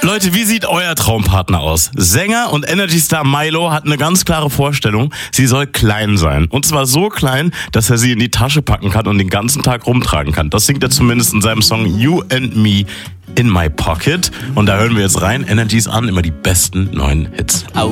Leute, wie sieht euer Traumpartner aus? Sänger und Energy-Star Milo hat eine ganz klare Vorstellung. Sie soll klein sein. Und zwar so klein, dass er sie in die Tasche packen kann und den ganzen Tag rumtragen kann. Das singt er zumindest in seinem Song You and Me in My Pocket. Und da hören wir jetzt rein. Energies an, immer die besten neuen Hits.